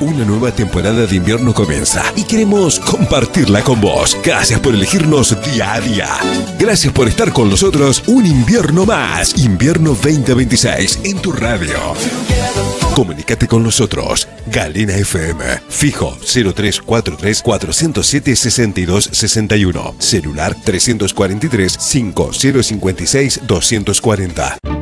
Una nueva temporada de invierno comienza y queremos compartirla con vos. Gracias por elegirnos día a día. Gracias por estar con nosotros un invierno más. Invierno 2026 en tu radio. Comunícate con nosotros. Galena FM. Fijo 0343 407 6261. Celular 343 5056 240.